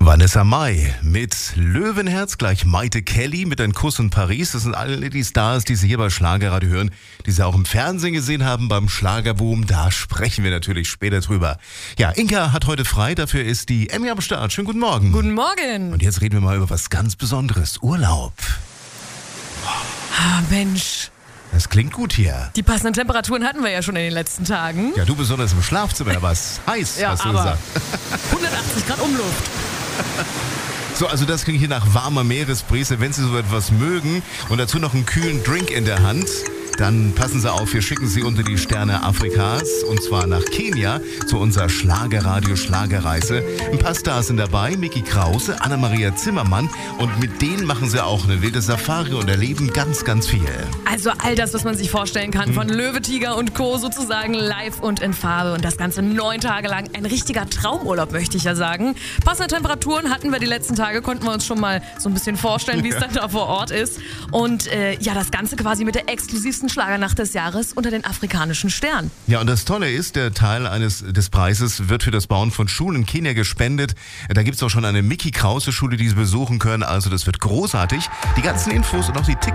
Vanessa Mai mit Löwenherz, gleich Maite Kelly mit Ein Kuss in Paris. Das sind alle die Stars, die Sie hier bei Schlagerradio hören, die Sie auch im Fernsehen gesehen haben beim Schlagerboom. Da sprechen wir natürlich später drüber. Ja, Inka hat heute frei, dafür ist die Emmy am Start. Schönen guten Morgen. Guten Morgen. Und jetzt reden wir mal über was ganz Besonderes. Urlaub. Ah, Mensch. Das klingt gut hier. Die passenden Temperaturen hatten wir ja schon in den letzten Tagen. Ja, du besonders im Schlafzimmer, da war es heiß, Ja, hast du aber gesagt. 180 Grad Umluft. So, also das klingt hier nach warmer Meeresbrise. Wenn Sie so etwas mögen und dazu noch einen kühlen Drink in der Hand, dann passen Sie auf, wir schicken Sie unter die Sterne Afrikas und zwar nach Kenia zu unserer Schlagerradio-Schlagerreise. Ein paar Stars sind dabei, Micky Krause, Anna-Maria Zimmermann und mit denen machen Sie auch eine wilde Safari und erleben ganz, ganz viel. Also all das, was man sich vorstellen kann, von Löwe, Tiger und Co. sozusagen live und in Farbe und das Ganze 9 Tage lang. Ein richtiger Traumurlaub, möchte ich ja sagen. Passende Temperaturen hatten wir die letzten Tage, konnten wir uns schon mal so ein bisschen vorstellen, wie es dann da vor Ort ist. Und ja, das Ganze quasi mit der exklusivsten Schlagernacht des Jahres unter den afrikanischen Sternen. Ja, und das Tolle ist, der Teil des Preises wird für das Bauen von Schulen in Kenia gespendet. Da gibt es auch schon eine Micky Krause Schule, die Sie besuchen können. Also das wird großartig. Die ganzen Infos und auch die Tickets